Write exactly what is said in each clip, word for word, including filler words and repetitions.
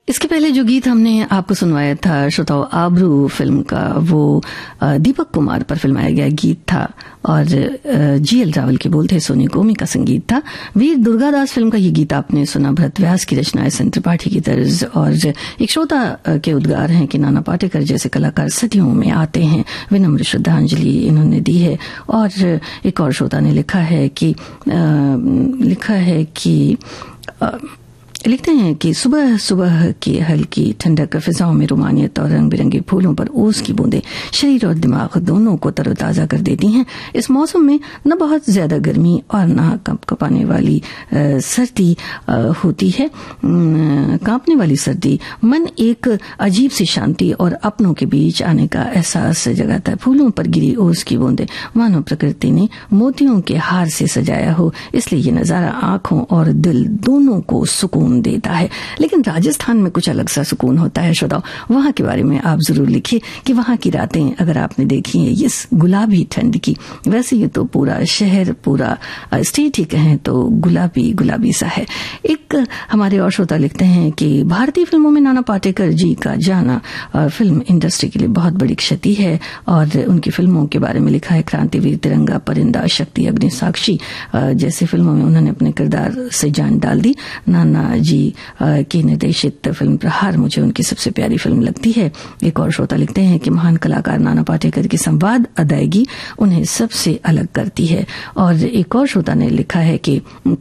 इसके पहले जो गीत हमने आपको सुनवाया था श्रोताओ, आबरू फिल्म का वो दीपक कुमार पर फिल्माया गया गीत था और जी एल रावल के बोल थे, सोनी गोमी का संगीत था। वीर दुर्गादास फिल्म का ये गीत आपने सुना, भरत व्यास की रचना है, एस त्रिपाठी की तर्ज, और एक श्रोता के उद्गार हैं कि नाना पाटेकर जैसे कलाकार सदियों में आते हैं, विनम्र श्रद्धांजलि इन्होंने दी है। और एक और श्रोता ने लिखा है कि आ, लिखा है कि आ, लिखते हैं कि सुबह सुबह की हल्की ठंडक फिजाओं में रुमानियत और रंग बिरंगे फूलों पर ओस की बूंदें शरीर और दिमाग दोनों को तरोताजा कर देती हैं। इस मौसम में न बहुत ज्यादा गर्मी और न कप कपाने वाली आ, सर्दी आ, होती है। कांपने वाली सर्दी मन एक अजीब सी शांति और अपनों के बीच आने का एहसास जगाता है। फूलों पर गिरी ओस की बूंदें मानो प्रकृति ने मोतियों के हार से सजाया हो, इसलिए ये नजारा आंखों और दिल दोनों को सुकून देता है। लेकिन राजस्थान में कुछ अलग सा सुकून होता है श्रोताओ, वहां के बारे में आप जरूर लिखिए कि वहां की रातें अगर आपने देखी हैं इस गुलाबी ठंड की, वैसे ये तो पूरा शहर पूरा स्टेट ही कहें तो गुलाबी गुलाबी सा है। एक हमारे और श्रोता लिखते हैं कि भारतीय फिल्मों में नाना पाटेकर जी का जाना फिल्म इंडस्ट्री के लिए बहुत बड़ी क्षति है, और उनकी फिल्मों के बारे में लिखा है क्रांतिवीर, तिरंगा, परिंदा, शक्ति, अग्निसाक्षी जैसी फिल्मों में उन्होंने अपने किरदार से जान डाल दी। नाना जी की निर्देशित फिल्म प्रहार मुझे उनकी सबसे प्यारी फिल्म लगती है। एक और श्रोता लिखते हैं कि महान कलाकार नाना पाटेकर की संवाद अदायगी उन्हें सबसे अलग करती है। और एक और श्रोता ने लिखा है कि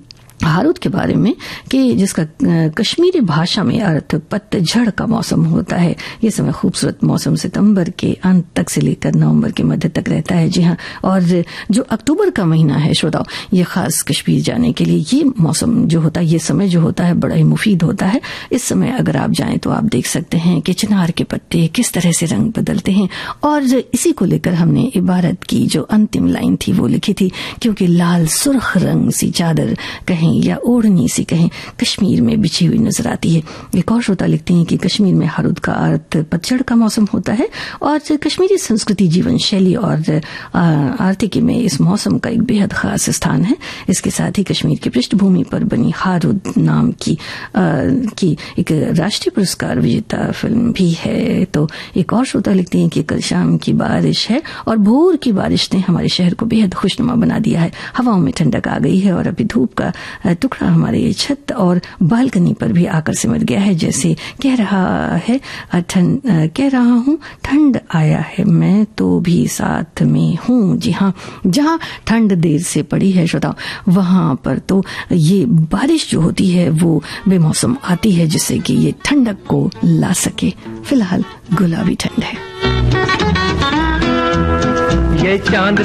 हारूद के बारे में कि जिसका कश्मीरी भाषा में अर्थ पतझड़ का मौसम होता है। ये समय खूबसूरत मौसम सितंबर के अंत तक से लेकर नवंबर के मध्य तक रहता है। जी हाँ, और जो अक्टूबर का महीना है श्रोताओ, ये खास कश्मीर जाने के लिए ये मौसम जो होता है, ये समय जो होता है बड़ा ही मुफीद होता है। इस समय अगर आप जाएं तो आप देख सकते हैं कि चिनार के पत्ते किस तरह से रंग बदलते हैं। और इसी को लेकर हमने इबारत की जो अंतिम लाइन थी वो लिखी थी, क्योंकि लाल सुर्ख रंग सी चादर कहीं या ओढ़नी सी कहें कश्मीर में बिछी हुई नजर आती है। एक और श्रोता लिखते हैं कि कश्मीर में हारूद का अर्थ पतझड़ का मौसम होता है, और कश्मीरी संस्कृति, जीवन शैली और आर्थिकी में इस मौसम का एक बेहद खास स्थान है। इसके साथ ही कश्मीर की पृष्ठभूमि पर बनी हारूद नाम की आ, की एक राष्ट्रीय पुरस्कार विजेता फिल्म भी है। तो एक और श्रोता लिखते हैं कि कल शाम की बारिश है और भोर की बारिश ने हमारे शहर को बेहद खुशनुमा बना दिया है। हवाओं में ठंडक आ गई है और अभी धूप का टुकड़ा हमारे छत और बालकनी पर भी आकर सिमट गया है। जैसे कह रहा है ठंड कह रहा हूँ ठंड आया है, मैं तो भी साथ में हूँ। जी हाँ, जहाँ ठंड देर से पड़ी है श्रोताओ, वहां पर तो ये बारिश जो होती है वो बेमौसम आती है, जिससे कि ये ठंडक को ला सके। फिलहाल गुलाबी ठंड है। ये चांद